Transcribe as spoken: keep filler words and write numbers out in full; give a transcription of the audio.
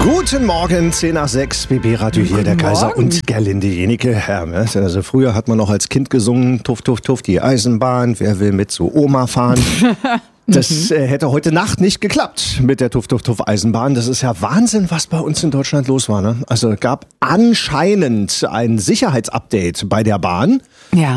Guten Morgen, zehn nach sechs, B B-Radio hier, der Kaiser und Gerlinde Jenike. Ja, also früher hat man noch als Kind gesungen, tuff, tuff, tuff, die Eisenbahn, wer will mit zu Oma fahren? Das äh, hätte heute Nacht nicht geklappt mit der Tuff, Tuff, Tuff Eisenbahn. Das ist ja Wahnsinn, was bei uns in Deutschland los war. Ne? Also gab anscheinend ein Sicherheitsupdate bei der Bahn.